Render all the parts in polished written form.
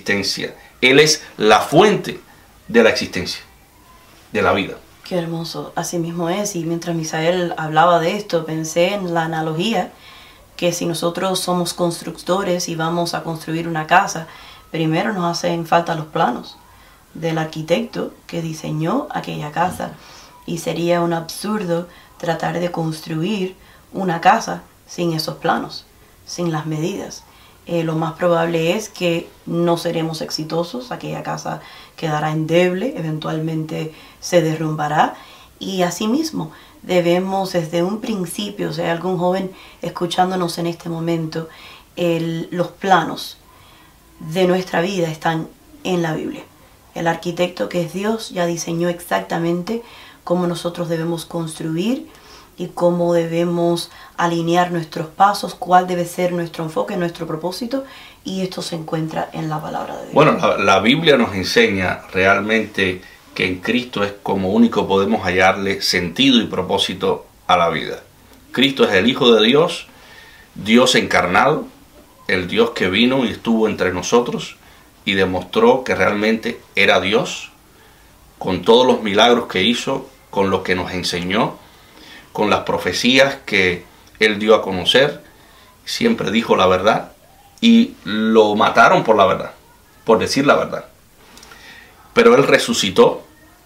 existencia. Él es la fuente de la existencia, de la vida. Qué hermoso, así mismo es. Y mientras Misael hablaba de esto, pensé en la analogía que si nosotros somos constructores y vamos a construir una casa, primero nos hacen falta los planos del arquitecto que diseñó aquella casa. Y sería un absurdo tratar de construir una casa sin esos planos, sin las medidas. Lo más probable es que no seremos exitosos, aquella casa quedará endeble, eventualmente se derrumbará. Y asimismo debemos desde un principio, si hay algún joven escuchándonos en este momento, los planos de nuestra vida están en la Biblia. El arquitecto, que es Dios, ya diseñó exactamente cómo nosotros debemos construir y cómo debemos alinear nuestros pasos, cuál debe ser nuestro enfoque, nuestro propósito, y esto se encuentra en la palabra de Dios. Bueno, la Biblia nos enseña realmente que en Cristo es como único podemos hallarle sentido y propósito a la vida. Cristo es el Hijo de Dios, Dios encarnado, el Dios que vino y estuvo entre nosotros y demostró que realmente era Dios, con todos los milagros que hizo, con lo que nos enseñó, con las profecías que Él dio a conocer. Siempre dijo la verdad y lo mataron por la verdad, por decir la verdad. Pero Él resucitó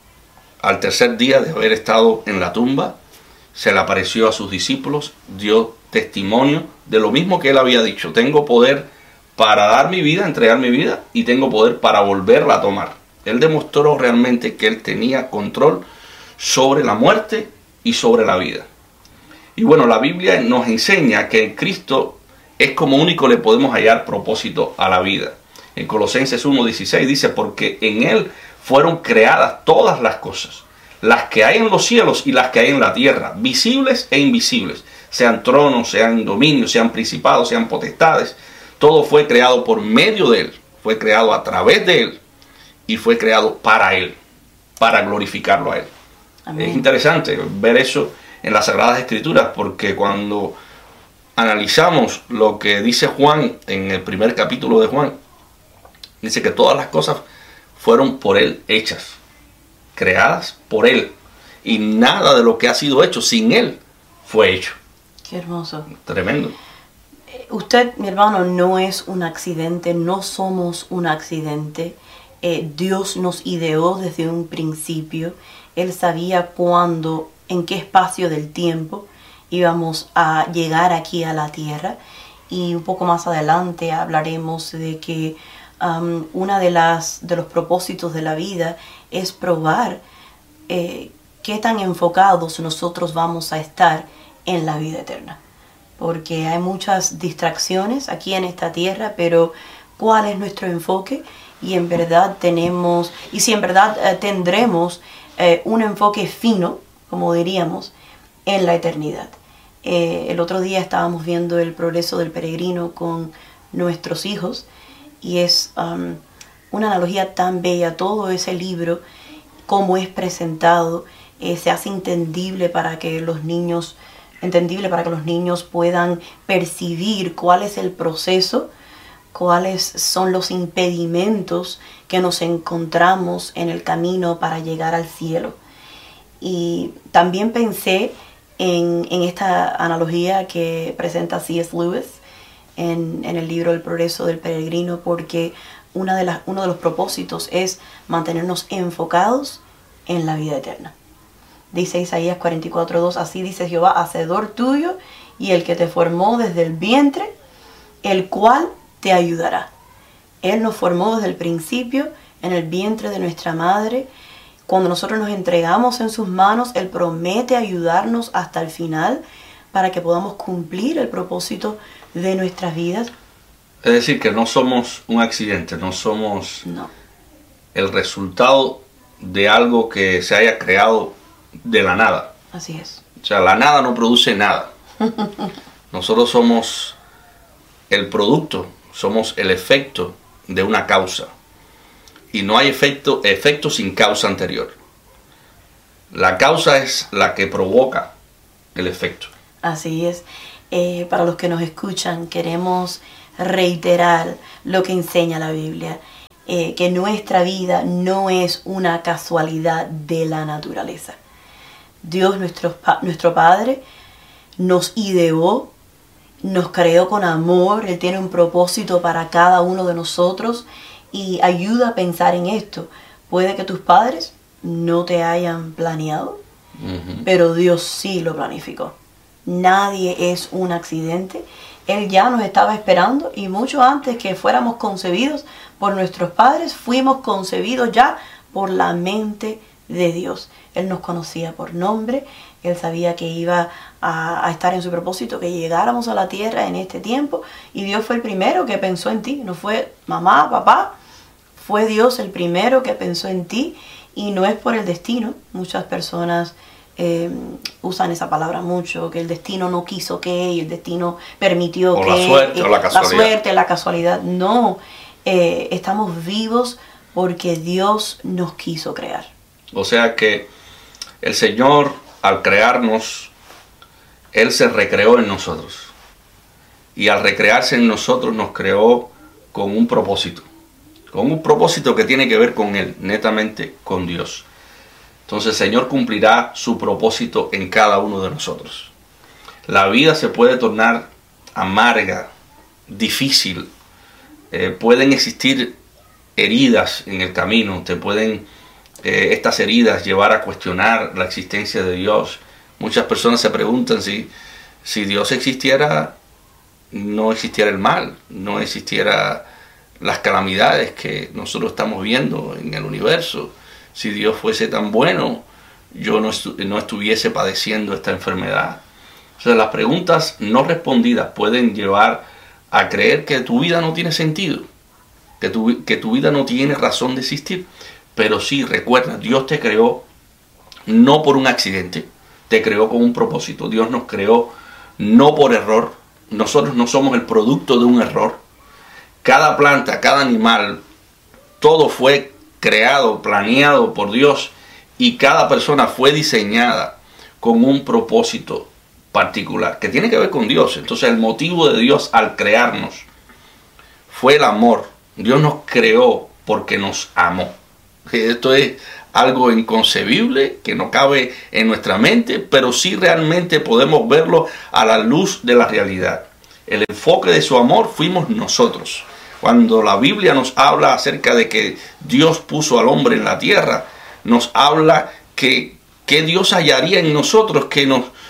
al tercer día de haber estado en la tumba, se le apareció a sus discípulos, dio testimonio de lo mismo que Él había dicho: tengo poder para dar mi vida, entregar mi vida, y tengo poder para volverla a tomar. Él demostró realmente que Él tenía control sobre la muerte y sobre la vida. Y bueno, la Biblia nos enseña que en Cristo es como único le podemos hallar propósito a la vida. En Colosenses 1:16 dice: porque en Él fueron creadas todas las cosas, las que hay en los cielos y las que hay en la tierra, visibles e invisibles, sean tronos, sean dominios, sean principados, sean potestades. Todo fue creado por medio de Él, fue creado a través de Él y fue creado para Él, para glorificarlo a Él. Amén. Es interesante ver eso en las Sagradas Escrituras, porque cuando analizamos lo que dice Juan en el primer capítulo de Juan, dice que todas las cosas fueron por Él hechas, creadas por Él, y nada de lo que ha sido hecho sin Él fue hecho. Qué hermoso. Tremendo. Usted, mi hermano, no es un accidente, no somos un accidente. Dios nos ideó desde un principio. Él sabía cuándo, en qué espacio del tiempo íbamos a llegar aquí a la tierra. Y un poco más adelante hablaremos de que una de los propósitos de la vida es probar qué tan enfocados nosotros vamos a estar en la vida eterna. Porque hay muchas distracciones aquí en esta tierra, pero ¿cuál es nuestro enfoque? Y en verdad tenemos, y si en verdad tendremos un enfoque fino, como diríamos, en la eternidad. El otro día estábamos viendo el progreso del peregrino con nuestros hijos, y es una analogía tan bella. Todo ese libro, cómo es presentado, se hace entendible para que los niños puedan percibir cuál es el proceso, cuáles son los impedimentos que nos encontramos en el camino para llegar al cielo. Y también pensé en esta analogía que presenta C.S. Lewis en el libro El progreso del peregrino, porque uno de los propósitos es mantenernos enfocados en la vida eterna. Dice Isaías 44:2, así dice Jehová, hacedor tuyo y el que te formó desde el vientre, el cual te ayudará. Él nos formó desde el principio en el vientre de nuestra madre. Cuando nosotros nos entregamos en sus manos, Él promete ayudarnos hasta el final para que podamos cumplir el propósito de nuestras vidas. Es decir, que no somos un accidente, no somos el resultado de algo que se haya creado de la nada. Así es. O sea, la nada no produce nada. Nosotros somos el producto, somos el efecto de una causa. Y no hay efecto sin causa anterior. La causa es la que provoca el efecto. Así es. Para los que nos escuchan, queremos reiterar lo que enseña la Biblia. que nuestra vida no es una casualidad de la naturaleza. Dios, nuestro Padre, nos ideó, nos creó con amor. Él tiene un propósito para cada uno de nosotros y ayuda a pensar en esto. Puede que tus padres no te hayan planeado, pero Dios sí lo planificó. Nadie es un accidente. Él ya nos estaba esperando y mucho antes que fuéramos concebidos por nuestros padres, fuimos concebidos ya por la mente de Dios. Él nos conocía por nombre, Él sabía que iba a estar en su propósito, que llegáramos a la tierra en este tiempo, y Dios fue el primero que pensó en ti. No fue mamá, papá, fue Dios el primero que pensó en ti, y no es por el destino. Muchas personas usan esa palabra mucho, que el destino no quiso que, y el destino permitió o que, la suerte, o la casualidad. La suerte, la casualidad. No, estamos vivos porque Dios nos quiso crear. O sea que el Señor, al crearnos, Él se recreó en nosotros. Y al recrearse en nosotros, nos creó con un propósito. Con un propósito que tiene que ver con Él, netamente con Dios. Entonces el Señor cumplirá su propósito en cada uno de nosotros. La vida se puede tornar amarga, difícil. Pueden existir heridas en el camino. Te pueden estas heridas llevar a cuestionar la existencia de Dios. Muchas personas se preguntan si Dios existiera, no existiera el mal, no existiera las calamidades que nosotros estamos viendo en el universo. Si Dios fuese tan bueno, yo no estuviese padeciendo esta enfermedad. O sea, las preguntas no respondidas pueden llevar a creer que tu vida no tiene sentido, que tu vida no tiene razón de existir. Pero sí, recuerda, Dios te creó no por un accidente, te creó con un propósito. Dios nos creó no por error. Nosotros no somos el producto de un error. Cada planta, cada animal, todo fue creado, planeado por Dios, y cada persona fue diseñada con un propósito particular que tiene que ver con Dios. Entonces el motivo de Dios al crearnos fue el amor. Dios nos creó porque nos amó. Esto es algo inconcebible que no cabe en nuestra mente, pero sí realmente podemos verlo a la luz de la realidad. El enfoque de su amor fuimos nosotros. Cuando la Biblia nos habla acerca de que Dios puso al hombre en la tierra, nos habla que Dios hallaría en nosotros que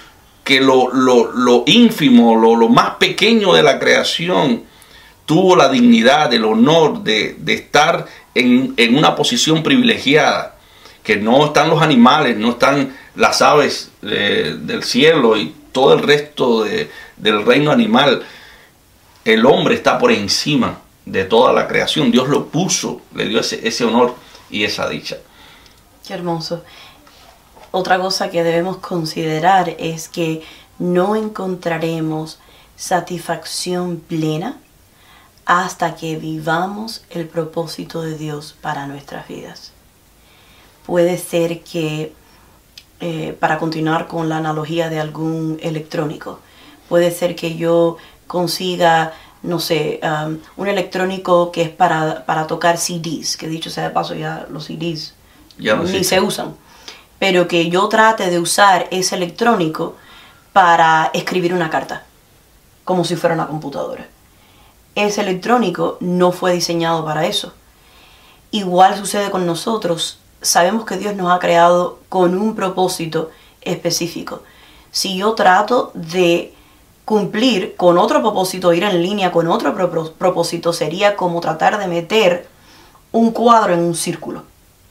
lo ínfimo, lo más pequeño de la creación, tuvo la dignidad, el honor de estar en una posición privilegiada, que no están los animales, no están las aves del cielo y todo el resto del reino animal. El hombre está por encima de toda la creación. Dios lo puso, le dio ese honor y esa dicha. Qué hermoso. Otra cosa que debemos considerar es que no encontraremos satisfacción plena hasta que vivamos el propósito de Dios para nuestras vidas. Puede ser que, para continuar con la analogía de algún electrónico, puede ser que yo consiga, no sé, un electrónico que es para tocar CDs, que dicho sea de paso ya los CDs ya no ni se usan, pero que yo trate de usar ese electrónico para escribir una carta, como si fuera una computadora. Ese electrónico no fue diseñado para eso. Igual sucede con nosotros. Sabemos que Dios nos ha creado con un propósito específico. Si yo trato de cumplir con otro propósito, ir en línea con otro propósito, sería como tratar de meter un cuadro en un círculo.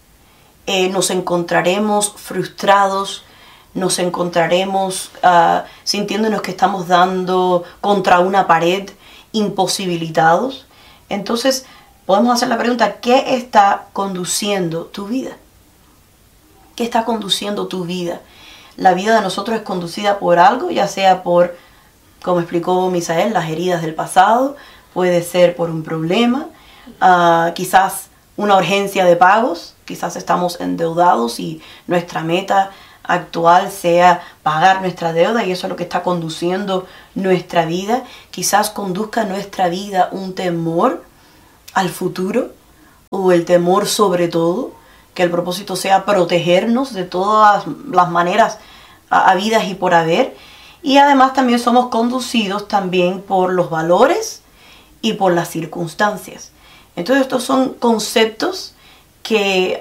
Nos encontraremos frustrados, nos encontraremos sintiéndonos que estamos dando contra una pared, imposibilitados. Entonces podemos hacer la pregunta: ¿qué está conduciendo tu vida? ¿Qué está conduciendo tu vida? La vida de nosotros es conducida por algo, ya sea por, como explicó Misael, las heridas del pasado, puede ser por un problema, quizás una urgencia de pagos, quizás estamos endeudados y nuestra meta actual sea pagar nuestra deuda y eso es lo que está conduciendo nuestra vida. Quizás conduzca nuestra vida un temor al futuro, o el temor sobre todo, que el propósito sea protegernos de todas las maneras habidas y por haber. Y además también somos conducidos también por los valores y por las circunstancias. Entonces estos son conceptos que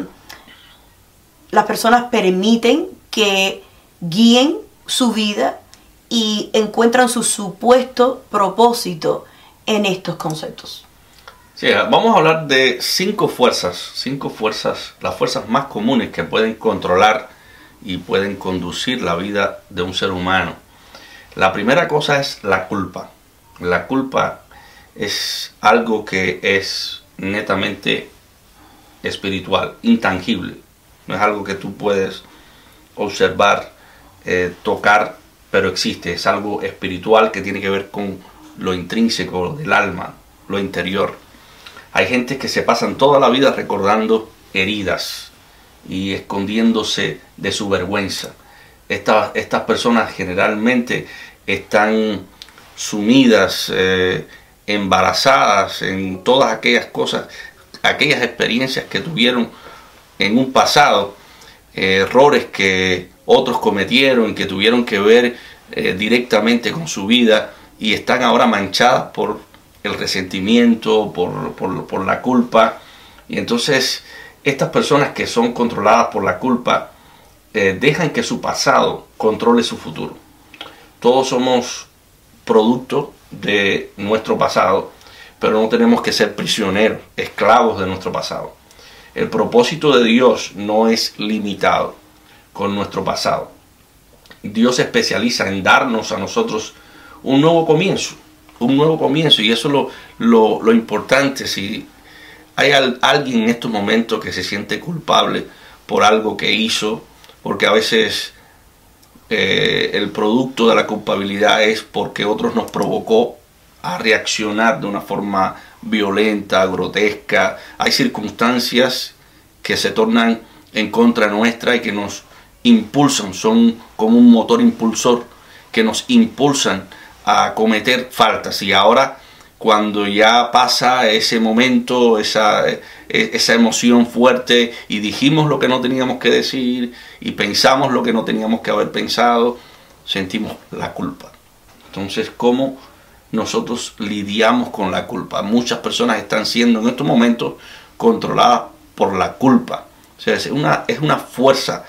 las personas permiten que guíen su vida y encuentran su supuesto propósito en estos conceptos. Sí, vamos a hablar de cinco fuerzas, las fuerzas más comunes que pueden controlar y pueden conducir la vida de un ser humano. La primera cosa es la culpa. La culpa es algo que es netamente espiritual, intangible. No es algo que tú puedes observar, tocar, pero existe. Es algo espiritual que tiene que ver con lo intrínseco del alma, lo interior. Hay gente que se pasan toda la vida recordando heridas y escondiéndose de su vergüenza. Estas personas generalmente están sumidas, embarazadas en todas aquellas cosas, aquellas experiencias que tuvieron en un pasado, errores que otros cometieron y que tuvieron que ver directamente con su vida, y están ahora manchadas por el resentimiento, por la culpa. Y entonces estas personas que son controladas por la culpa dejan que su pasado controle su futuro. Todos somos producto de nuestro pasado, pero no tenemos que ser prisioneros, esclavos de nuestro pasado. El propósito de Dios no es limitado con nuestro pasado. Dios se especializa en darnos a nosotros un nuevo comienzo, y eso es lo importante. Si hay alguien en estos momentos que se siente culpable por algo que hizo, porque a veces el producto de la culpabilidad es porque otros nos provocó a reaccionar de una forma violenta, grotesca. Hay circunstancias que se tornan en contra nuestra y que nos impulsan, son como un motor impulsor que nos impulsan a cometer faltas. Y ahora, cuando ya pasa ese momento, esa emoción fuerte, y dijimos lo que no teníamos que decir y pensamos lo que no teníamos que haber pensado, sentimos la culpa. Entonces, ¿cómo nosotros lidiamos con la culpa? Muchas personas están siendo en estos momentos controladas por la culpa. O sea, es una fuerza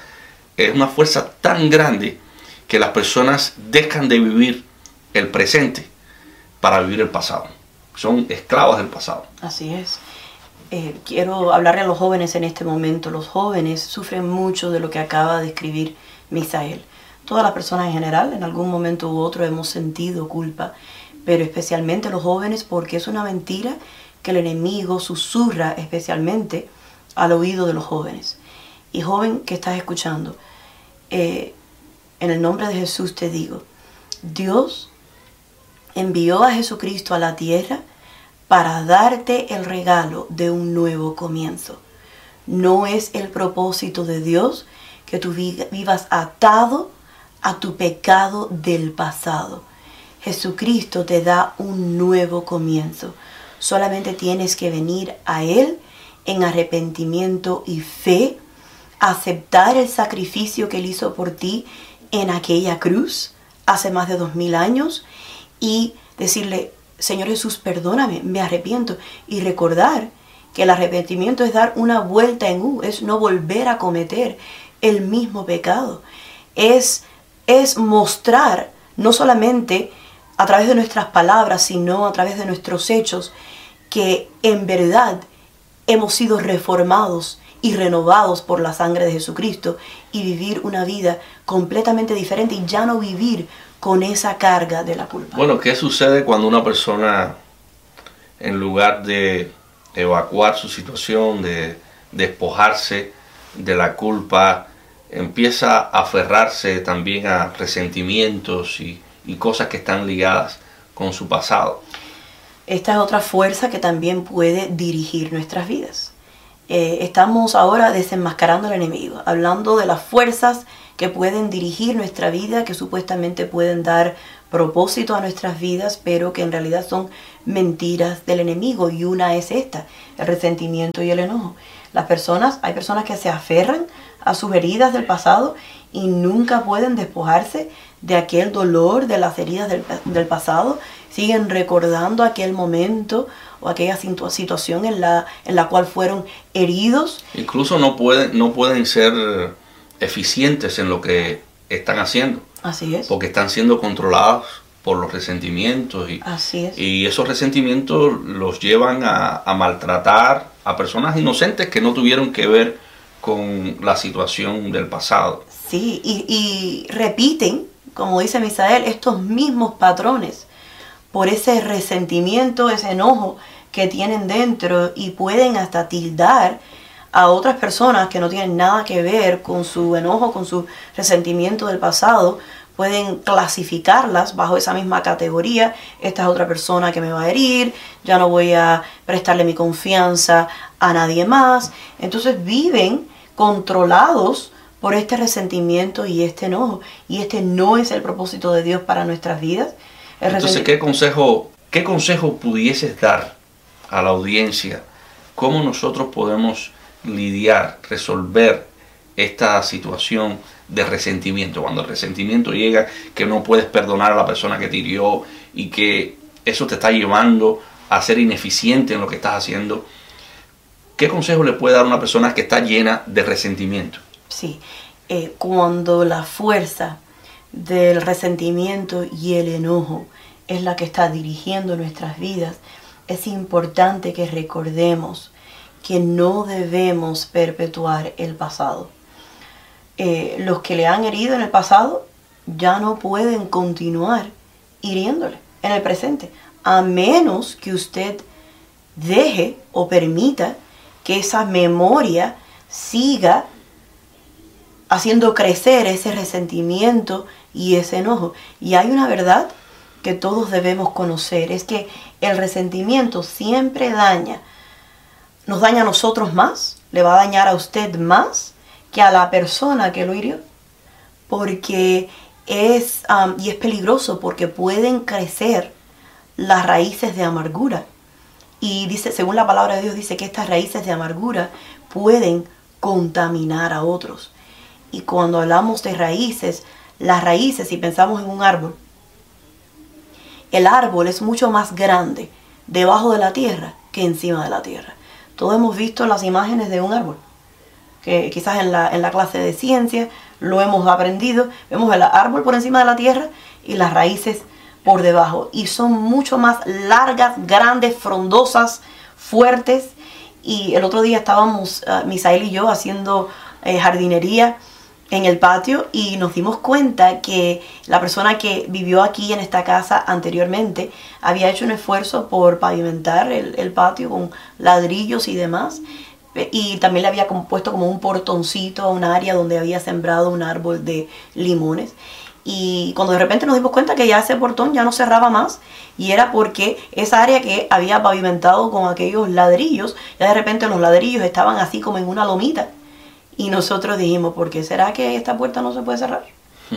tan grande que las personas dejan de vivir el presente para vivir el pasado. Son esclavos del pasado. Así es. Quiero hablarle a los jóvenes en este momento. Los jóvenes sufren mucho de lo que acaba de escribir Misael. Todas las personas en general, en algún momento u otro, hemos sentido culpa, pero especialmente los jóvenes, porque es una mentira que el enemigo susurra especialmente al oído de los jóvenes. Y joven que estás escuchando, en el nombre de Jesús te digo, Dios envió a Jesucristo a la tierra para darte el regalo de un nuevo comienzo. No es el propósito de Dios que tú vivas atado a tu pecado del pasado. Jesucristo te da un nuevo comienzo. Solamente tienes que venir a Él en arrepentimiento y fe, aceptar el sacrificio que Él hizo por ti en aquella cruz hace más de 2000 años y decirle, Señor Jesús, perdóname, me arrepiento. Y recordar que el arrepentimiento es dar una vuelta en U, es no volver a cometer el mismo pecado. Es mostrar, no solamente a través de nuestras palabras, sino a través de nuestros hechos, que en verdad hemos sido reformados y renovados por la sangre de Jesucristo, y vivir una vida completamente diferente y ya no vivir con esa carga de la culpa. Bueno, ¿qué sucede cuando una persona, en lugar de evacuar su situación, de despojarse de la culpa, empieza a aferrarse también a resentimientos y cosas que están ligadas con su pasado? Esta es otra fuerza que también puede dirigir nuestras vidas. estamos ahora desenmascarando al enemigo, hablando de las fuerzas que pueden dirigir nuestra vida, que supuestamente pueden dar propósito a nuestras vidas, pero que en realidad son mentiras del enemigo. Y una es esta: el resentimiento y el enojo. Hay personas que se aferran a sus heridas del pasado y nunca pueden despojarse de aquel dolor, de las heridas del pasado. Siguen recordando aquel momento o aquella situación en la cual fueron heridos. Incluso no pueden ser eficientes en lo que están haciendo. Así es. Porque están siendo controlados por los resentimientos. Así es. Y esos resentimientos los llevan a maltratar a personas inocentes que no tuvieron que ver con la situación del pasado. Sí, y repiten, como dice Misael, estos mismos patrones por ese resentimiento, ese enojo que tienen dentro, y pueden hasta tildar a otras personas que no tienen nada que ver con su enojo, con su resentimiento del pasado. Pueden clasificarlas bajo esa misma categoría. Esta es otra persona que me va a herir, ya no voy a prestarle mi confianza a nadie más. Entonces viven controlados por este resentimiento y este enojo. Y este no es el propósito de Dios para nuestras vidas. Entonces, ¿qué consejo pudieses dar a la audiencia? ¿Cómo nosotros podemos lidiar, resolver esta situación de resentimiento? Cuando el resentimiento llega, que no puedes perdonar a la persona que te hirió y que eso te está llevando a ser ineficiente en lo que estás haciendo. ¿Qué consejo le puede dar a una persona que está llena de resentimiento? Sí, cuando la fuerza del resentimiento y el enojo es la que está dirigiendo nuestras vidas, es importante que recordemos que no debemos perpetuar el pasado. Los que le han herido en el pasado ya no pueden continuar hiriéndole en el presente, a menos que usted deje o permita que esa memoria siga haciendo crecer ese resentimiento y ese enojo. Y hay una verdad que todos debemos conocer, es que el resentimiento siempre nos daña a nosotros más, le va a dañar a usted más que a la persona que lo hirió, porque es peligroso, porque pueden crecer las raíces de amargura. Y dice, según la palabra de Dios, dice que estas raíces de amargura pueden contaminar a otros. Y cuando hablamos de raíces, las raíces, si pensamos en un árbol, el árbol es mucho más grande debajo de la tierra que encima de la tierra. Todos hemos visto las imágenes de un árbol, que quizás en la clase de ciencia lo hemos aprendido. Vemos el árbol por encima de la tierra y las raíces por debajo. Y son mucho más largas, grandes, frondosas, fuertes. Y el otro día estábamos, Misael y yo, haciendo jardinería en el patio, y nos dimos cuenta que la persona que vivió aquí en esta casa anteriormente había hecho un esfuerzo por pavimentar el patio con ladrillos y demás, y también le había puesto como un portoncito a un área donde había sembrado un árbol de limones. Y cuando de repente nos dimos cuenta que ya ese portón ya no cerraba más, y era porque esa área que había pavimentado con aquellos ladrillos, ya de repente los ladrillos estaban así como en una lomita. Y nosotros dijimos, ¿por qué será que esta puerta no se puede cerrar?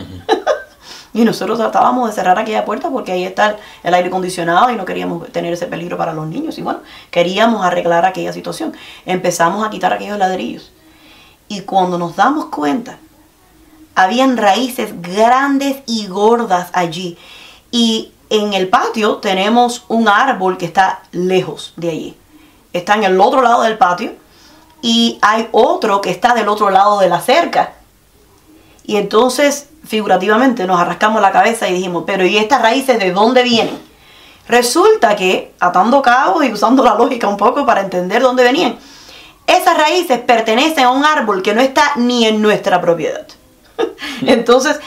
Y nosotros tratábamos de cerrar aquella puerta porque ahí está el aire acondicionado y no queríamos tener ese peligro para los niños. Y bueno, queríamos arreglar aquella situación. Empezamos a quitar aquellos ladrillos. Y cuando nos damos cuenta, habían raíces grandes y gordas allí. Y en el patio tenemos un árbol que está lejos de allí. Está en el otro lado del patio. Y hay otro que está del otro lado de la cerca. Y entonces, figurativamente, nos arrascamos la cabeza y dijimos, pero ¿y estas raíces de dónde vienen? Resulta que, atando cabos y usando la lógica un poco para entender dónde venían, esas raíces pertenecen a un árbol que no está ni en nuestra propiedad. Entonces,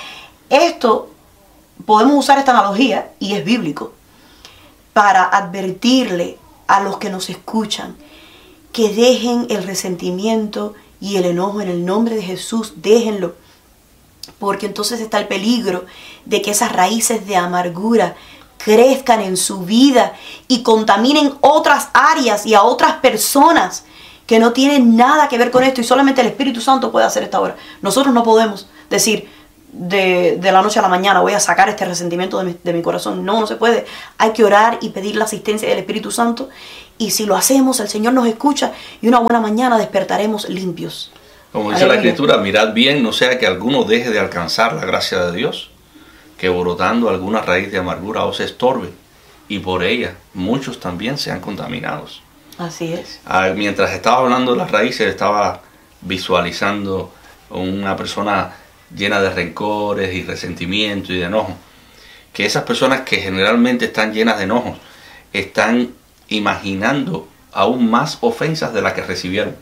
podemos usar esta analogía, y es bíblico, para advertirle a los que nos escuchan que dejen el resentimiento y el enojo en el nombre de Jesús. Déjenlo, porque entonces está el peligro de que esas raíces de amargura crezcan en su vida y contaminen otras áreas y a otras personas que no tiene nada que ver con esto y solamente el Espíritu Santo puede hacer esta obra. Nosotros no podemos decir de la noche a la mañana voy a sacar este resentimiento de mi corazón. No se puede. Hay que orar y pedir la asistencia del Espíritu Santo, y si lo hacemos, el Señor nos escucha y una buena mañana despertaremos limpios. Como dice la Escritura, mirad bien, no sea que alguno deje de alcanzar la gracia de Dios, que brotando alguna raíz de amargura os estorbe, y por ella muchos también sean contaminados. Así es. Mientras estaba hablando de las raíces, estaba visualizando una persona llena de rencores y resentimiento y de enojo. Que esas personas que generalmente están llenas de enojos están imaginando aún más ofensas de las que recibieron.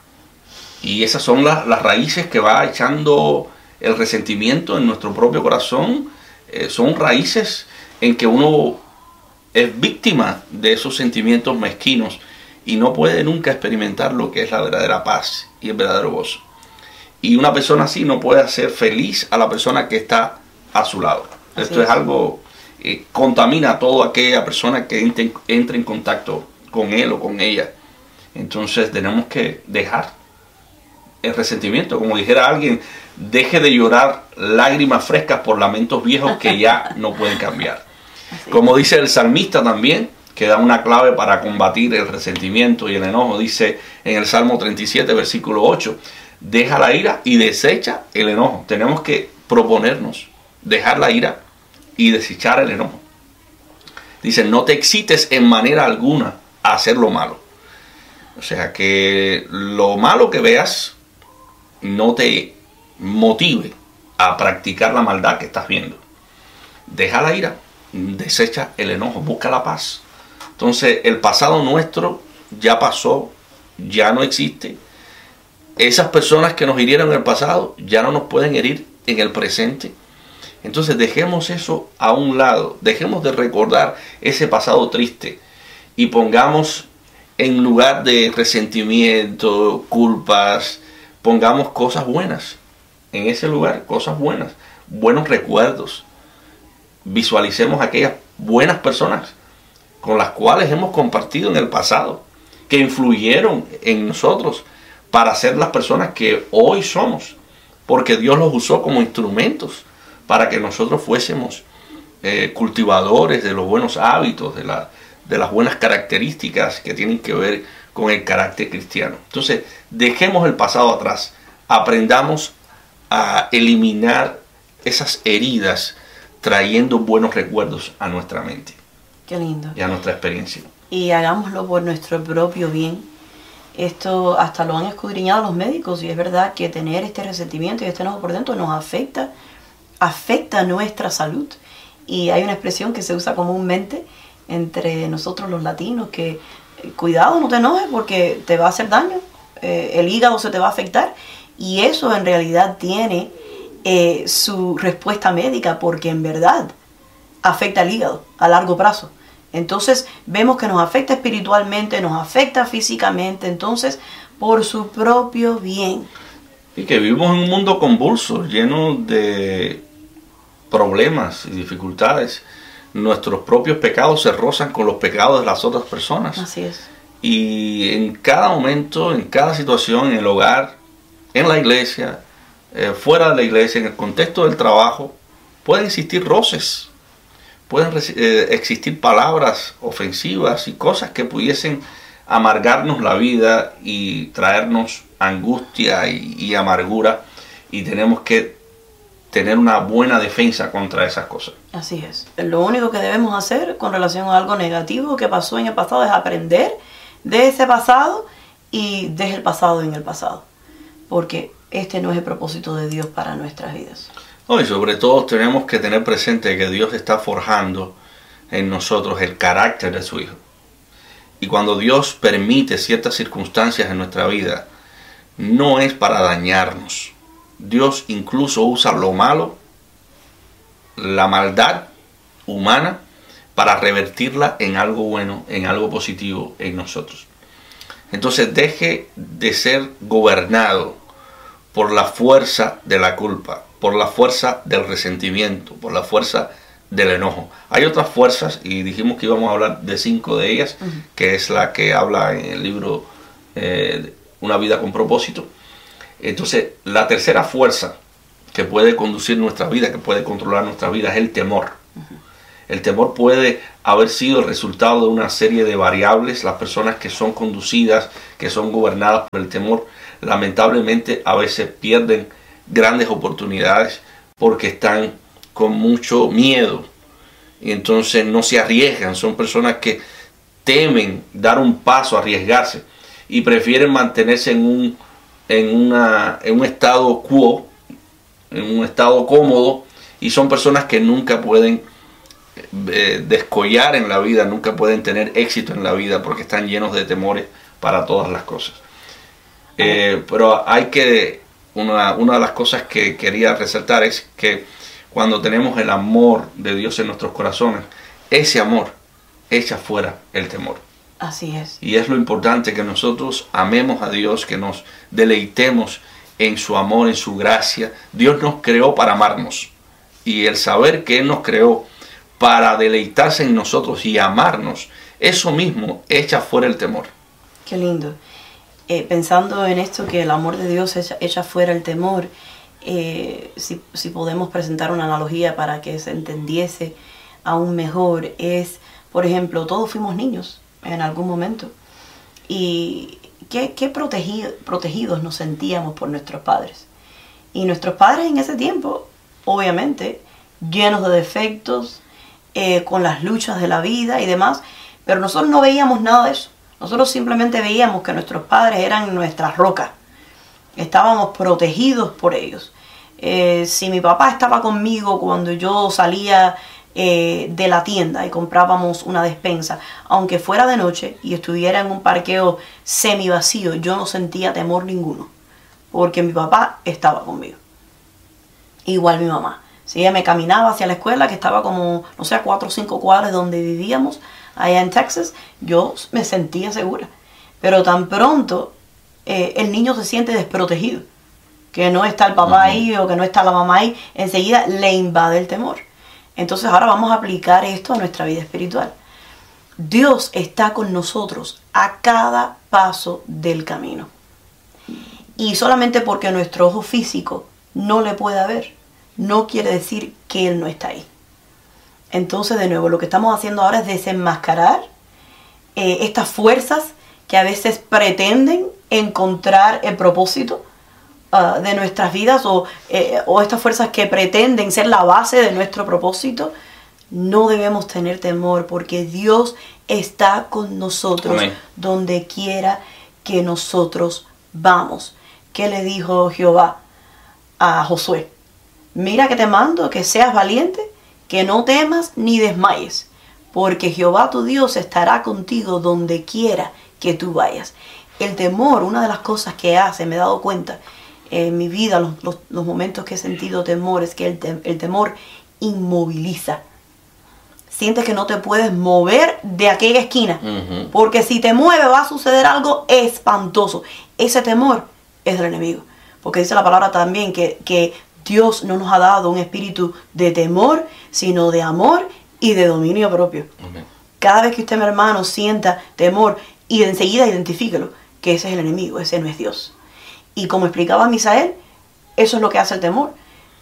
Y esas son las raíces que va echando el resentimiento en nuestro propio corazón. Son raíces en que uno es víctima de esos sentimientos mezquinos y no puede nunca experimentar lo que es la verdadera paz y el verdadero gozo. Y una persona así no puede hacer feliz a la persona que está a su lado. Esto es algo que contamina a toda aquella persona que entre en contacto con él o con ella. Entonces tenemos que dejar el resentimiento. Como dijera alguien, deje de llorar lágrimas frescas por lamentos viejos que ya no pueden cambiar. Como dice el salmista también, que da una clave para combatir el resentimiento y el enojo, dice en el Salmo 37, versículo 8, deja la ira y desecha el enojo. Tenemos que proponernos dejar la ira y desechar el enojo. Dice, no te excites en manera alguna a hacer lo malo. O sea, que lo malo que veas no te motive a practicar la maldad que estás viendo. Deja la ira, desecha el enojo, busca la paz. Entonces, el pasado nuestro ya pasó, ya no existe. Esas personas que nos hirieron en el pasado ya no nos pueden herir en el presente. Entonces dejemos eso a un lado, dejemos de recordar ese pasado triste y pongamos en lugar de resentimiento, culpas, pongamos cosas buenas en ese lugar, cosas buenas, buenos recuerdos. Visualicemos aquellas buenas personas con las cuales hemos compartido en el pasado, que influyeron en nosotros para ser las personas que hoy somos, porque Dios los usó como instrumentos para que nosotros fuésemos cultivadores de los buenos hábitos, de las buenas características que tienen que ver con el carácter cristiano. Entonces, dejemos el pasado atrás, aprendamos a eliminar esas heridas, trayendo buenos recuerdos a nuestra mente. Qué lindo. Y a nuestra experiencia. Y hagámoslo por nuestro propio bien. Esto hasta lo han escudriñado los médicos, y es verdad que tener este resentimiento y este enojo por dentro nos afecta nuestra salud. Y hay una expresión que se usa comúnmente entre nosotros los latinos, que cuidado, no te enojes porque te va a hacer daño, el hígado se te va a afectar, y eso en realidad tiene su respuesta médica, porque en verdad afecta al hígado a largo plazo. Entonces vemos que nos afecta espiritualmente, nos afecta físicamente, entonces por su propio bien. Y que vivimos en un mundo convulso, lleno de problemas y dificultades. Nuestros propios pecados se rozan con los pecados de las otras personas. Así es. Y en cada momento, en cada situación, en el hogar, en la iglesia, fuera de la iglesia, en el contexto del trabajo, pueden existir roces. Pueden existir palabras ofensivas y cosas que pudiesen amargarnos la vida y traernos angustia y amargura, y tenemos que tener una buena defensa contra esas cosas. Así es. Lo único que debemos hacer con relación a algo negativo que pasó en el pasado es aprender de ese pasado y dejar el pasado en el pasado, porque este no es el propósito de Dios para nuestras vidas. No, y sobre todo tenemos que tener presente que Dios está forjando en nosotros el carácter de su Hijo. Y cuando Dios permite ciertas circunstancias en nuestra vida, no es para dañarnos. Dios incluso usa lo malo, la maldad humana, para revertirla en algo bueno, en algo positivo en nosotros. Entonces deje de ser gobernado por la fuerza de la culpa, por la fuerza del resentimiento, por la fuerza del enojo. Hay otras fuerzas, y dijimos que íbamos a hablar de 5 de ellas, que es la que habla en el libro una vida con propósito. Entonces, la tercera fuerza que puede conducir nuestra vida, que puede controlar nuestra vida, es el temor. El temor puede haber sido el resultado de una serie de variables. Las personas que son conducidas, que son gobernadas por el temor, lamentablemente a veces pierden grandes oportunidades porque están con mucho miedo y entonces no se arriesgan. Son personas que temen dar un paso, arriesgarse, y prefieren mantenerse en un estado quo, en un estado cómodo, y son personas que nunca pueden descollar en la vida, nunca pueden tener éxito en la vida porque están llenos de temores para todas las cosas. Pero hay que, una de las cosas que quería resaltar es que cuando tenemos el amor de Dios en nuestros corazones, ese amor echa fuera el temor. Así es. Y es lo importante, que nosotros amemos a Dios, que nos deleitemos en su amor, en su gracia. Dios nos creó para amarnos, y el saber que Él nos creó para deleitarse en nosotros y amarnos, eso mismo echa fuera el temor. Qué lindo. Pensando en esto, que el amor de Dios echa fuera el temor, si podemos presentar una analogía para que se entendiese aún mejor, es, por ejemplo, todos fuimos niños en algún momento, y qué protegidos nos sentíamos por nuestros padres. Y nuestros padres en ese tiempo, obviamente, llenos de defectos, con las luchas de la vida y demás, pero nosotros no veíamos nada de eso. Nosotros simplemente veíamos que nuestros padres eran nuestras rocas. Estábamos protegidos por ellos. Si mi papá estaba conmigo cuando yo salía de la tienda y comprábamos una despensa, aunque fuera de noche y estuviera en un parqueo semi vacío, yo no sentía temor ninguno, porque mi papá estaba conmigo. Igual mi mamá. Si ella me caminaba hacia la escuela, que estaba como, no sé, a 4 o 5 cuadras de donde vivíamos, allá en Texas, yo me sentía segura. Pero tan pronto el niño se siente desprotegido, que no está el papá ahí o que no está la mamá ahí, enseguida le invade el temor. Entonces ahora vamos a aplicar esto a nuestra vida espiritual. Dios está con nosotros a cada paso del camino. Y solamente porque nuestro ojo físico no le pueda ver, no quiere decir que Él no está ahí. Entonces, de nuevo, lo que estamos haciendo ahora es desenmascarar estas fuerzas que a veces pretenden encontrar el propósito de nuestras vidas, o estas fuerzas que pretenden ser la base de nuestro propósito. No debemos tener temor, porque Dios está con nosotros. Amén. Donde quiera que nosotros vamos. ¿Qué le dijo Jehová a Josué? Mira que te mando que seas valiente, que no temas ni desmayes, porque Jehová tu Dios estará contigo donde quiera que tú vayas. El temor, una de las cosas que hace, me he dado cuenta en mi vida, los momentos que he sentido temor, es que el temor inmoviliza. Sientes que no te puedes mover de aquella esquina, porque si te mueves va a suceder algo espantoso. Ese temor es del enemigo, porque dice la palabra también que Dios no nos ha dado un espíritu de temor, sino de amor y de dominio propio. Amén. Cada vez que usted, mi hermano, sienta temor, y enseguida identifíquelo, que ese es el enemigo, ese no es Dios. Y como explicaba Misael, eso es lo que hace el temor.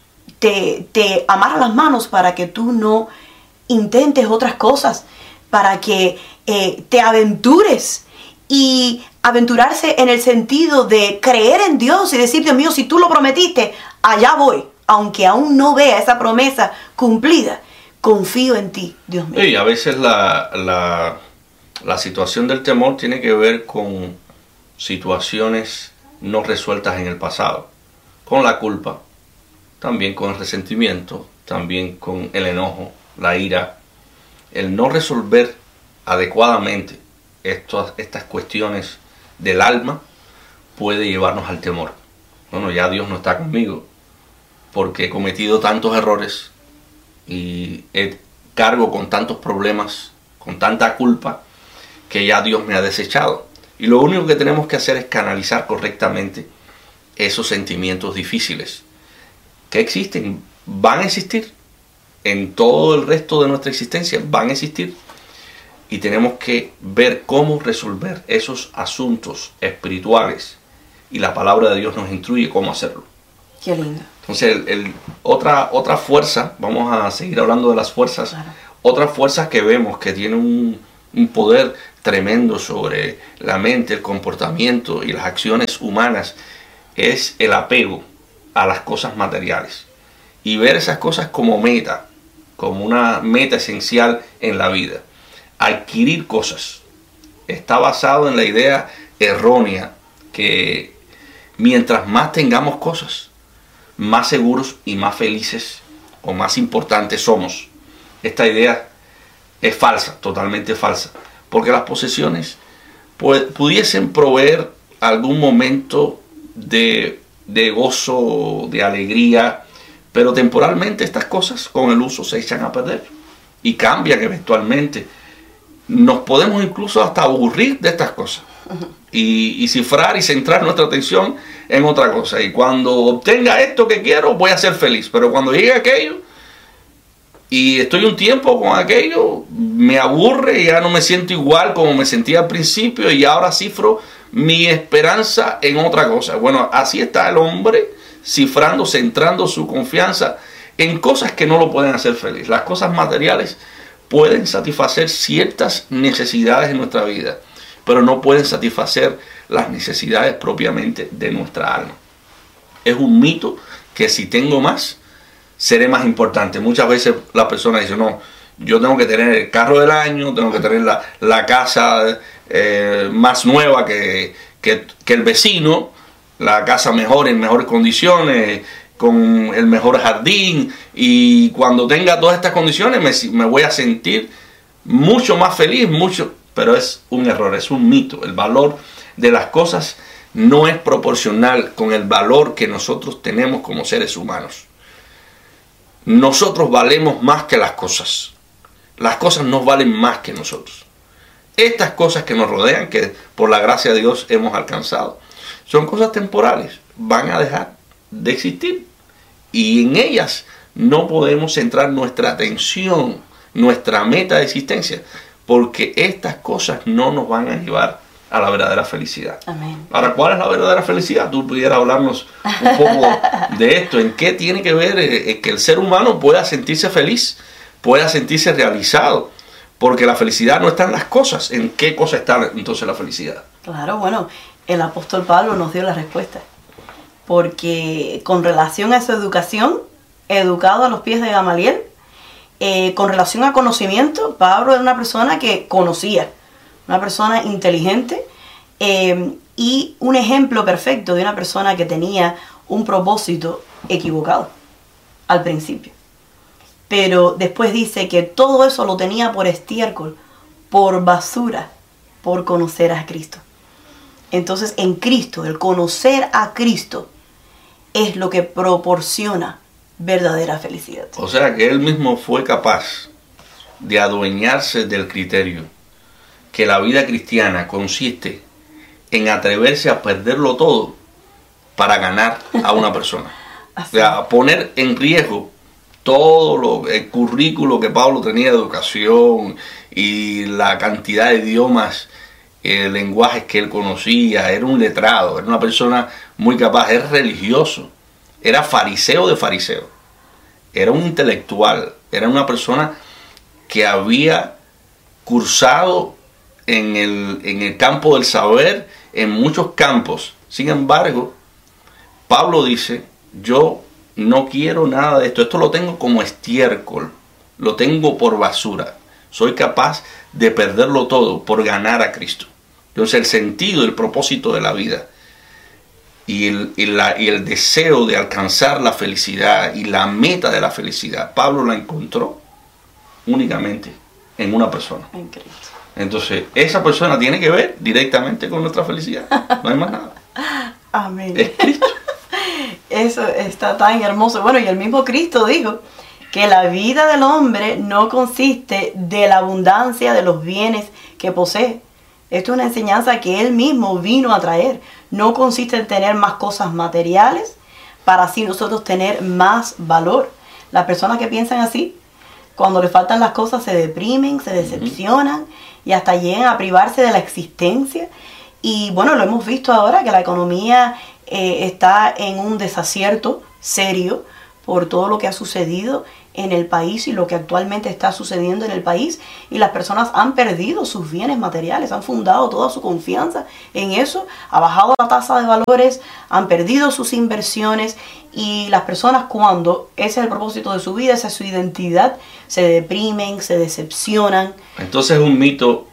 Te amarra las manos para que tú no intentes otras cosas, para que te aventures. Y aventurarse en el sentido de creer en Dios y decir, Dios mío, si tú lo prometiste, allá voy. Aunque aún no vea esa promesa cumplida, confío en ti, Dios mío. Y a veces la situación del temor tiene que ver con situaciones no resueltas en el pasado, con la culpa, también con el resentimiento, también con el enojo, la ira. El no resolver adecuadamente estas cuestiones del alma puede llevarnos al temor. Bueno, ya Dios no está conmigo porque he cometido tantos errores y cargo con tantos problemas, con tanta culpa, que ya Dios me ha desechado. Y lo único que tenemos que hacer es canalizar correctamente esos sentimientos difíciles que existen, van a existir en todo el resto de nuestra existencia, van a existir, y tenemos que ver cómo resolver esos asuntos espirituales y la palabra de Dios nos instruye cómo hacerlo. Qué lindo. Entonces, otra fuerza, vamos a seguir hablando de las fuerzas, Claro. otras fuerzas que vemos que tienen un poder tremendo sobre la mente, el comportamiento y las acciones humanas, es el apego a las cosas materiales y ver esas cosas como meta, como una meta esencial en la vida. Adquirir cosas está basado en la idea errónea que mientras más tengamos cosas, más seguros y más felices o más importantes somos. Esta idea es falsa, totalmente falsa, porque las posesiones pudiesen proveer algún momento de gozo, de alegría, pero temporalmente estas cosas con el uso se echan a perder y cambian eventualmente. Nos podemos incluso hasta aburrir de estas cosas y cifrar y centrar nuestra atención en otra cosa. Y cuando obtenga esto que quiero, voy a ser feliz. Pero cuando llegue aquello y estoy un tiempo con aquello, me aburre y ya no me siento igual como me sentía al principio y ahora cifro mi esperanza en otra cosa. Bueno, así está el hombre cifrando, centrando su confianza en cosas que no lo pueden hacer feliz. Las cosas materiales pueden satisfacer ciertas necesidades en nuestra vida, pero no pueden satisfacer las necesidades propiamente de nuestra alma. Es un mito que si tengo más, seré más importante. Muchas veces las personas dicen, no, yo tengo que tener el carro del año, tengo que tener la casa más nueva que el vecino, la casa mejor, en mejores condiciones, con el mejor jardín, y cuando tenga todas estas condiciones me voy a sentir mucho más feliz, pero es un error, es un mito. El valor de las cosas no es proporcional con el valor que nosotros tenemos como seres humanos. Nosotros valemos más que las cosas. Las cosas no valen más que nosotros. Estas cosas que nos rodean, que por la gracia de Dios hemos alcanzado, son cosas temporales, van a dejar de existir y en ellas no podemos centrar nuestra atención, nuestra meta de existencia, porque estas cosas no nos van a llevar a la verdadera felicidad. Amén. Ahora, ¿cuál es la verdadera felicidad? Tú pudieras hablarnos un poco de esto, en qué tiene que ver que el ser humano pueda sentirse feliz, pueda sentirse realizado, porque la felicidad no está en las cosas. ¿En qué cosa está entonces la felicidad? Claro, bueno, el apóstol Pablo nos dio la respuesta. Porque con relación a su educación, educado a los pies de Gamaliel, con relación a conocimiento, Pablo era una persona que conocía, una persona inteligente y un ejemplo perfecto de una persona que tenía un propósito equivocado al principio. Pero después dice que todo eso lo tenía por estiércol, por basura, por conocer a Cristo. Entonces en Cristo, el conocer a Cristo es lo que proporciona verdadera felicidad. O sea que él mismo fue capaz de adueñarse del criterio que la vida cristiana consiste en atreverse a perderlo todo para ganar a una persona. O sea, poner en riesgo todo el currículo que Pablo tenía de educación y la cantidad de idiomas, lenguajes que él conocía. Era un letrado, era una persona muy capaz, era religioso, era fariseo de fariseos, era un intelectual, era una persona que había cursado en el campo del saber, en muchos campos. Sin embargo, Pablo dice, yo no quiero nada de esto, esto lo tengo como estiércol, lo tengo por basura, soy capaz de perderlo todo por ganar a Cristo. Entonces el sentido, el propósito de la vida y el deseo de alcanzar la felicidad y la meta de la felicidad, Pablo la encontró únicamente en una persona. En Cristo. Entonces esa persona tiene que ver directamente con nuestra felicidad, no hay más nada. Amén. Es Cristo. Eso está tan hermoso. Bueno, y el mismo Cristo dijo que la vida del hombre no consiste de la abundancia de los bienes que posee. Esto es una enseñanza que él mismo vino a traer. No consiste en tener más cosas materiales para así nosotros tener más valor. Las personas que piensan así, cuando les faltan las cosas, se deprimen, se decepcionan y hasta llegan a privarse de la existencia. Y bueno, lo hemos visto ahora que la economía está en un desacierto serio por todo lo que ha sucedido en el país y lo que actualmente está sucediendo en el país, y las personas han perdido sus bienes materiales, han fundado toda su confianza en eso, ha bajado la tasa de valores, han perdido sus inversiones, y las personas, cuando ese es el propósito de su vida, esa es su identidad, se deprimen, se decepcionan. Entonces es un mito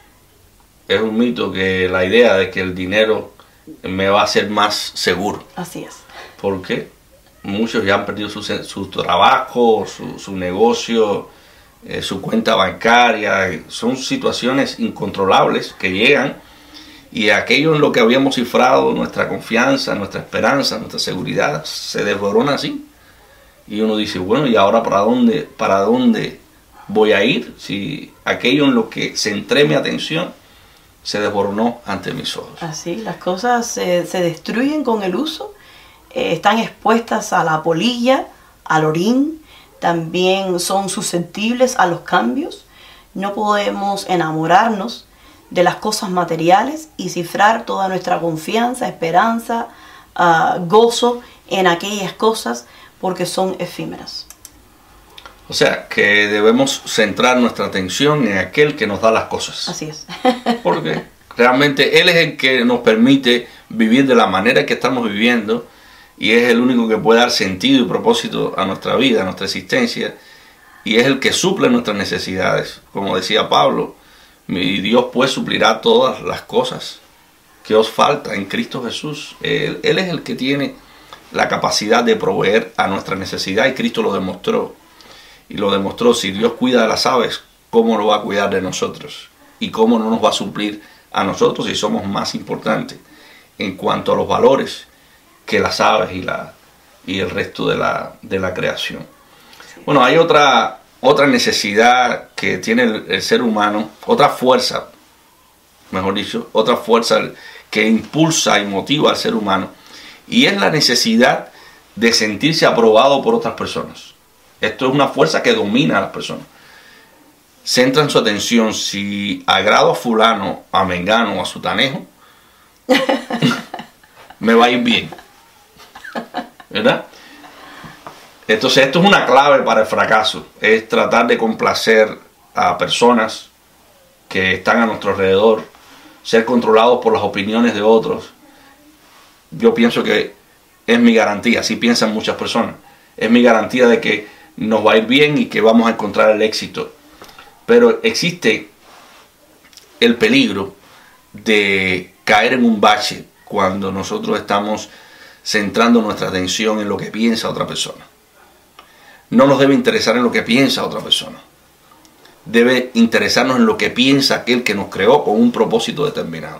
que la idea de que el dinero me va a hacer más seguro. Así es. ¿Por qué? Muchos ya han perdido su trabajo, su negocio, su cuenta bancaria. Son situaciones incontrolables que llegan, y aquello en lo que habíamos cifrado nuestra confianza, nuestra esperanza, nuestra seguridad, se desborona así. Y uno dice, bueno, ¿y ahora para dónde voy a ir? Si aquello en lo que centré mi atención se desboronó ante mis ojos. Así, las cosas se destruyen con el uso. Están expuestas a la polilla, al orín, también son susceptibles a los cambios. No podemos enamorarnos de las cosas materiales y cifrar toda nuestra confianza, esperanza, gozo en aquellas cosas, porque son efímeras. O sea, que debemos centrar nuestra atención en aquel que nos da las cosas. Así es. Porque realmente Él es el que nos permite vivir de la manera que estamos viviendo, y es el único que puede dar sentido y propósito a nuestra vida, a nuestra existencia, y es el que suple nuestras necesidades. Como decía Pablo, mi Dios pues suplirá todas las cosas que os falta en Cristo Jesús. Él es el que tiene la capacidad de proveer a nuestra necesidad, y Cristo lo demostró. Y lo demostró. Si Dios cuida de las aves, ¿cómo lo va a cuidar de nosotros? ¿Y cómo no nos va a suplir a nosotros si somos más importantes en cuanto a los valores que las aves y el resto de la creación? Bueno, hay otra necesidad que tiene el ser humano, otra fuerza, mejor dicho, otra fuerza que impulsa y motiva al ser humano, y es la necesidad de sentirse aprobado por otras personas. Esto es una fuerza que domina a las personas. Centran su atención: si agrado a fulano, a mengano o a sutanejo, me va a ir bien, ¿verdad? Entonces esto es una clave para el fracaso, es tratar de complacer a personas que están a nuestro alrededor, ser controlados por las opiniones de otros. Yo pienso que es mi garantía, así piensan muchas personas, es mi garantía de que nos va a ir bien y que vamos a encontrar el éxito. Pero existe el peligro de caer en un bache cuando nosotros estamos centrando nuestra atención en lo que piensa otra persona. No nos debe interesar en lo que piensa otra persona. Debe interesarnos en lo que piensa aquel que nos creó con un propósito determinado.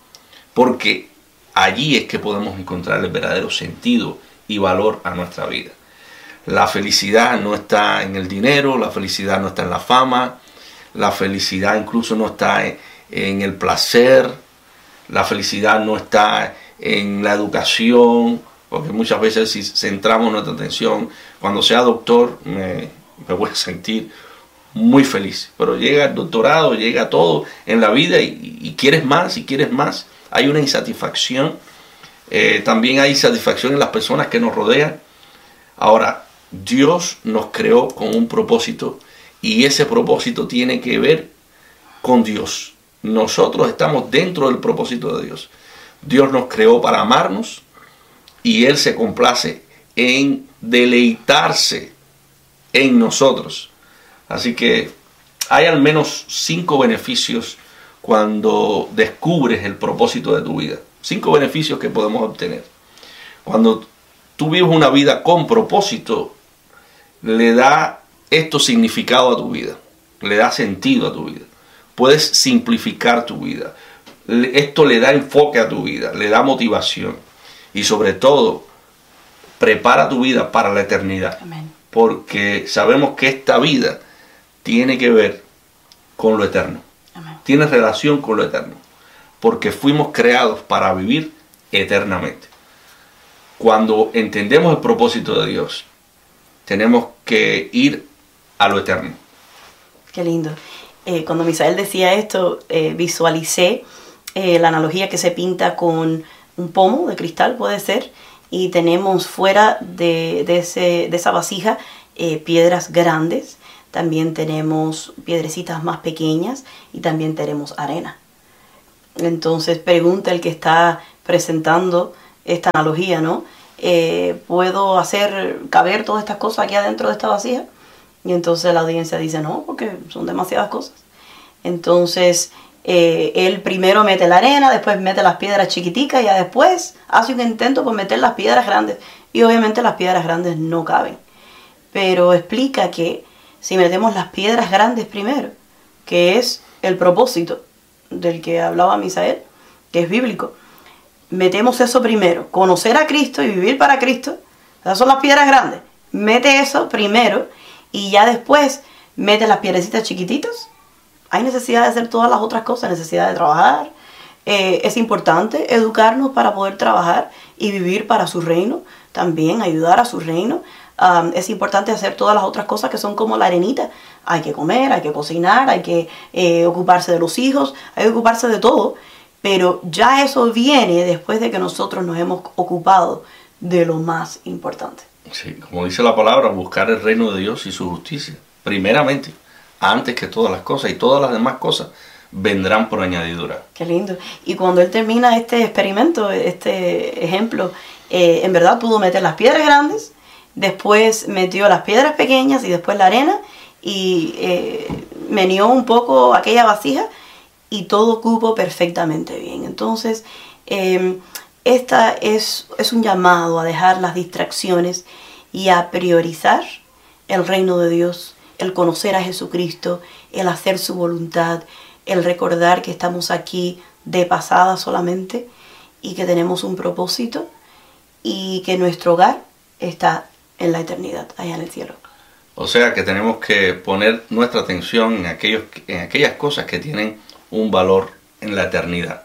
Porque allí es que podemos encontrar el verdadero sentido y valor a nuestra vida. La felicidad no está en el dinero, la felicidad no está en la fama, la felicidad incluso no está en el placer, la felicidad no está en la educación, porque muchas veces si centramos nuestra atención, cuando sea doctor me voy a sentir muy feliz, pero llega el doctorado, llega todo en la vida y quieres más y quieres más, hay una insatisfacción, también hay insatisfacción en las personas que nos rodean. Ahora, Dios nos creó con un propósito, y ese propósito tiene que ver con Dios. Nosotros estamos dentro del propósito de Dios. Dios nos creó para amarnos, y Él se complace en deleitarse en nosotros. Así que hay al menos 5 beneficios cuando descubres el propósito de tu vida. 5 beneficios que podemos obtener. Cuando tú vives una vida con propósito, le da esto significado a tu vida, le da sentido a tu vida. Puedes simplificar tu vida. Esto le da enfoque a tu vida, le da motivación, y sobre todo prepara tu vida para la eternidad. Amén. Porque sabemos que esta vida tiene que ver con lo eterno. Amén. Tiene relación con lo eterno, porque fuimos creados para vivir eternamente. Cuando entendemos el propósito de Dios, tenemos que ir a lo eterno. Qué lindo. Cuando Misael decía esto, visualicé la analogía que se pinta con un pomo de cristal puede ser, y tenemos fuera de esa vasija piedras grandes, también tenemos piedrecitas más pequeñas y también tenemos arena. Entonces pregunta el que está presentando esta analogía, ¿no? ¿Puedo hacer caber todas estas cosas aquí adentro de esta vasija? Y entonces la audiencia dice, no, porque son demasiadas cosas. Entonces él primero mete la arena, después mete las piedras chiquiticas y ya después hace un intento por meter las piedras grandes. Y obviamente las piedras grandes no caben. Pero explica que si metemos las piedras grandes primero, que es el propósito del que hablaba Misael, que es bíblico, metemos eso primero, conocer a Cristo y vivir para Cristo, esas son las piedras grandes, mete eso primero y ya después mete las piedrecitas chiquititas. Hay necesidad de hacer todas las otras cosas, necesidad de trabajar, es importante educarnos para poder trabajar y vivir para su reino, también ayudar a su reino. Es importante hacer todas las otras cosas que son como la arenita. Hay que comer, hay que cocinar, hay que ocuparse de los hijos, hay que ocuparse de todo. Pero ya eso viene después de que nosotros nos hemos ocupado de lo más importante. Sí, como dice la palabra, buscar el reino de Dios y su justicia, primeramente, antes que todas las cosas, y todas las demás cosas vendrán por añadidura. Qué lindo. Y cuando él termina este experimento, este ejemplo, en verdad pudo meter las piedras grandes, después metió las piedras pequeñas y después la arena y meneó un poco aquella vasija y todo cupo perfectamente bien. Entonces, esta es un llamado a dejar las distracciones y a priorizar el reino de Dios, el conocer a Jesucristo, el hacer su voluntad, el recordar que estamos aquí de pasada solamente y que tenemos un propósito y que nuestro hogar está en la eternidad, allá en el cielo. O sea que tenemos que poner nuestra atención en aquellas cosas que tienen un valor en la eternidad.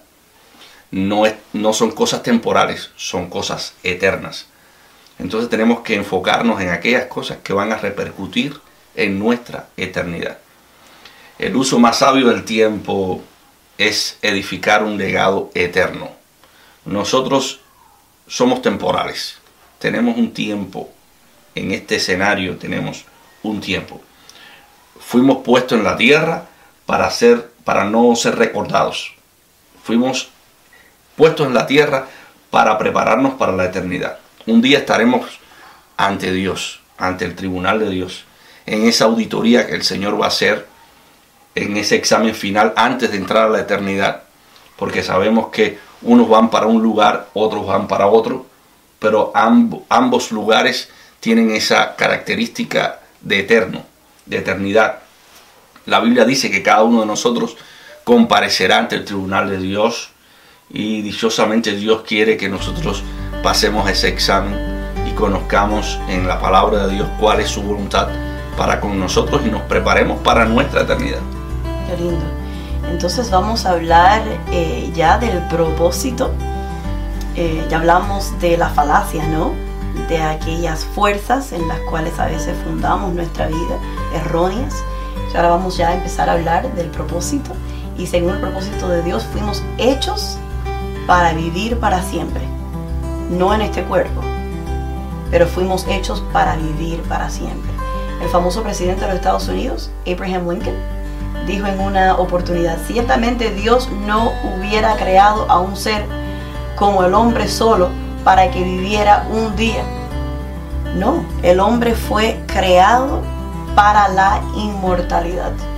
No son cosas temporales, son cosas eternas. Entonces tenemos que enfocarnos en aquellas cosas que van a repercutir en nuestra eternidad. El uso más sabio del tiempo es edificar un legado eterno. Nosotros somos temporales, tenemos un tiempo. En este escenario tenemos un tiempo. Fuimos puestos en la tierra para no ser recordados. Fuimos puestos en la tierra para prepararnos para la eternidad. Un día estaremos ante Dios, ante el tribunal de Dios, en esa auditoría que el Señor va a hacer, en ese examen final antes de entrar a la eternidad, porque sabemos que unos van para un lugar, otros van para otro, pero ambos lugares tienen esa característica de eterno, de eternidad. La Biblia dice que cada uno de nosotros comparecerá ante el tribunal de Dios y dichosamente Dios quiere que nosotros pasemos ese examen y conozcamos en la palabra de Dios cuál es su voluntad para con nosotros y nos preparemos para nuestra eternidad. Qué lindo. Entonces vamos a hablar ya del propósito. Ya hablamos de la falacia, ¿no? De aquellas fuerzas en las cuales a veces fundamos nuestra vida, erróneas. Y ahora vamos ya a empezar a hablar del propósito. Y según el propósito de Dios fuimos hechos para vivir para siempre. No en este cuerpo, pero fuimos hechos para vivir para siempre. El famoso presidente de los Estados Unidos, Abraham Lincoln, dijo en una oportunidad: ciertamente Dios no hubiera creado a un ser como el hombre solo para que viviera un día. No, el hombre fue creado para la inmortalidad.